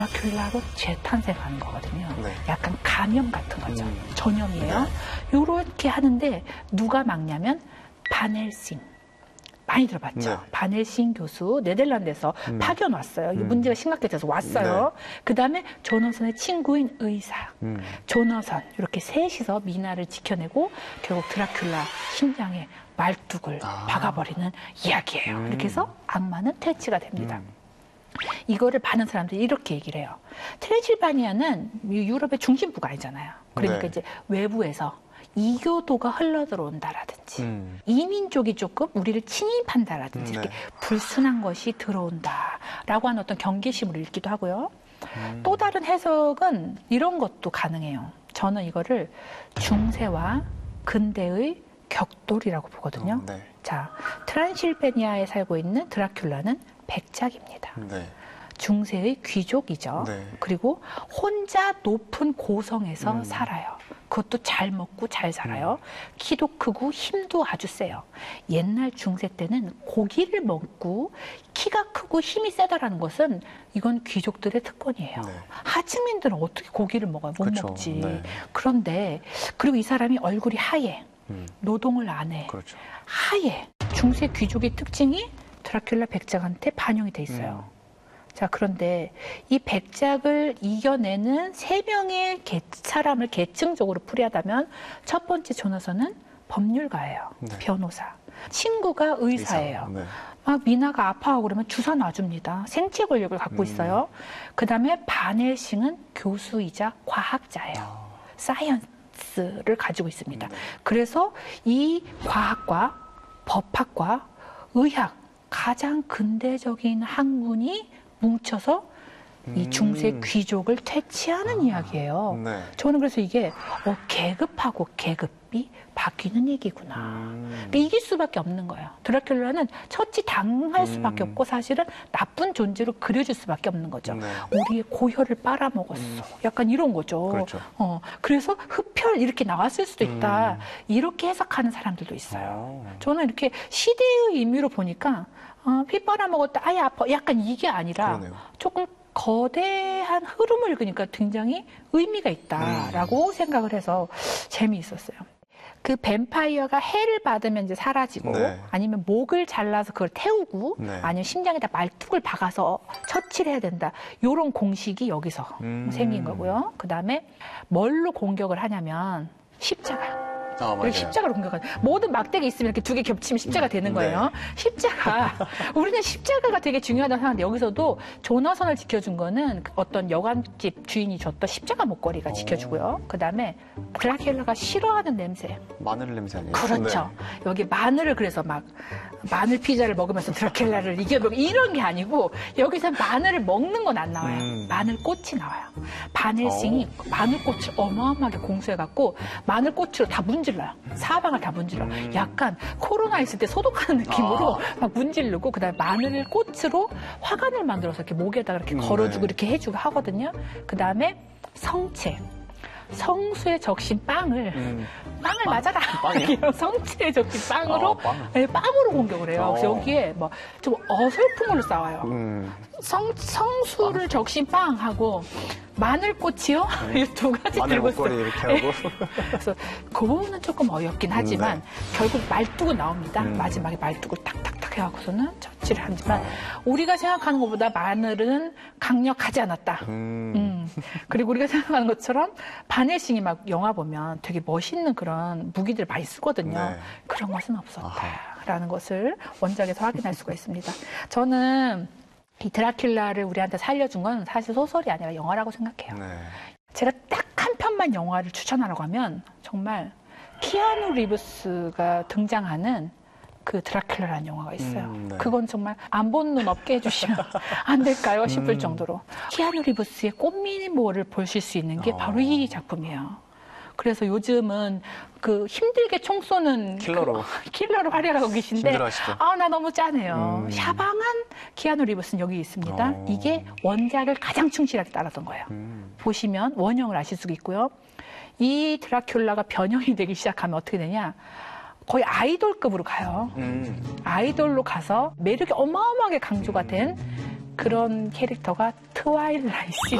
드라큘라로 재탄생하는 거거든요. 네. 약간 감염 같은 거죠. 전염이에요. 네. 요렇게 하는데 누가 막냐면 반헬싱. 많이 들어봤죠? 네. 반헬싱 교수 네덜란드에서 파견 왔어요. 이 문제가 심각해져서 왔어요. 그 다음에 조너선의 친구인 의사, 조너선 이렇게 셋이서 미나를 지켜내고 결국 드라큘라 심장에 말뚝을 박아버리는 이야기예요. 이렇게 해서 악마는 퇴치가 됩니다. 이거를 많은 사람들이 이렇게 얘기를 해요. 트랜실바니아는 유럽의 중심부가 아니잖아요. 그러니까 네. 이제 외부에서 이교도가 흘러들어온다라든지 이민족이 조금 우리를 침입한다라든지 이렇게 불순한 것이 들어온다라고 하는 어떤 경계심을 읽기도 하고요. 또 다른 해석은 이런 것도 가능해요. 저는 이거를 중세와 근대의 격돌이라고 보거든요. 네. 자, 트란실베니아에 살고 있는 드라큘라는 백작입니다. 네. 중세의 귀족이죠. 네. 그리고 혼자 높은 고성에서 살아요. 그것도 잘 먹고 잘 살아요. 키도 크고 힘도 아주 세요. 옛날 중세 때는 고기를 먹고 키가 크고 힘이 세다라는 것은 이건 귀족들의 특권이에요. 네. 하층민들은 어떻게 고기를 먹어요? 못 그쵸. 먹지. 네. 그런데 그리고 이 사람이 얼굴이 하얘. 노동을 안 해. 그렇죠. 하얘. 중세 귀족의 특징이 드라큘라 백작한테 반영이 돼 있어요. 자, 그런데 이 백작을 이겨내는 세 명의 사람을 계층적으로 풀이하다면 첫 번째 조나선은 법률가예요. 네. 변호사. 친구가 의사예요. 네. 막 미나가 아파하고 그러면 주사 놔줍니다. 생체 권력을 갖고 있어요. 그 다음에 반헬싱은 교수이자 과학자예요. 사이언스를 가지고 있습니다. 그래서 이 과학과 법학과 의학, 가장 근대적인 학문이 뭉쳐서 이 중세 귀족을 퇴치하는 이야기예요. 네. 저는 그래서 이게 계급하고 계급이 바뀌는 얘기구나. 그러니까 이길 수밖에 없는 거예요. 드라큘라는 처치 당할 수밖에 없고 사실은 나쁜 존재로 그려질 수밖에 없는 거죠. 네. 우리의 고혈을 빨아먹었어. 약간 이런 거죠. 그렇죠. 그래서 흡혈 이렇게 나왔을 수도 있다. 이렇게 해석하는 사람들도 있어요. 저는 이렇게 시대의 의미로 보니까 피 빨아먹었다. 아예 아파. 약간 이게 아니라 그러네요. 조금 거대한 흐름을 읽으니까 굉장히 의미가 있다라고 생각을 해서 재미있었어요. 그 뱀파이어가 해를 받으면 이제 사라지고 네. 아니면 목을 잘라서 그걸 태우고 네. 아니면 심장에다 말뚝을 박아서 처치를 해야 된다. 이런 공식이 여기서 생긴 거고요. 그 다음에 뭘로 공격을 하냐면 십자가. 맞아요. 십자가로 공격하는 모든 막대기 있으면 이렇게 두 개 겹치면 십자가 되는 거예요. 십자가. 우리는 십자가가 되게 중요하다고 생각하는데 여기서도 조나선을 지켜준 거는 어떤 여관집 주인이 줬던 십자가 목걸이가 지켜주고요. 그다음에 드라큘라가 싫어하는 냄새. 마늘 냄새 아니에요? 그렇죠. 여기 마늘을 그래서 막 마늘 피자를 먹으면서 드라큘라를 이겨보고 이런 게 아니고 여기서 마늘을 먹는 건 안 나와요. 마늘꽃이 나와요. 반헬싱이 마늘꽃을 어마어마하게 공수해갖고 마늘꽃으로 다 문질러요. 사방을 다 문질러요. 약간 코로나 있을 때 소독하는 느낌으로 막 문지르고 그다음에 마늘꽃으로 화관을 만들어서 이렇게 목에다가 이렇게 걸어주고 이렇게 해주고 하거든요. 그다음에 성체. 성수에 적신 빵을 맞아라. 이런 성체에 적신 빵으로 빵으로 공격을 해요. 그래서 여기에 뭐 좀 어설픔으로 싸워요. 성수를 적신 빵하고 마늘꽃이요? 이 두 가지 마늘 들고 목걸이 있어요. 이렇게 하고. 그래서 그 부분은 조금 어이없긴 하지만 결국 말뚝은 나옵니다. 마지막에 말뚝을 탁탁탁 해갖고서는 처치를 하지만 우리가 생각하는 것보다 마늘은 강력하지 않았다. 그리고 우리가 생각하는 것처럼 반헬싱이 막 영화 보면 되게 멋있는 그런 무기들 많이 쓰거든요. 네. 그런 것은 없었다라는 것을 원작에서 확인할 수가 있습니다. 저는 이 드라큘라를 우리한테 살려준 건 사실 소설이 아니라 영화라고 생각해요. 네. 제가 딱 한 편만 영화를 추천하라고 하면 정말 키아누 리브스가 등장하는 그 드라큘라라는 영화가 있어요. 네. 그건 정말 안 본 눈 없게 해주시면 안 될까요 싶을 정도로. 키아누 리브스의 꽃미모를 보실 수 있는 게 바로 이 작품이에요. 그래서 요즘은 그 힘들게 총 쏘는 킬러로 활약하고 계신데 힘들어하시죠? 나 너무 짠해요. 샤방한 키아누 리브스는 여기 있습니다. 이게 원작을 가장 충실하게 따랐던 거예요. 보시면 원형을 아실 수가 있고요. 이 드라큘라가 변형이 되기 시작하면 어떻게 되냐? 거의 아이돌급으로 가요. 아이돌로 가서 매력이 어마어마하게 강조가 된 그런 캐릭터가 트와일라이트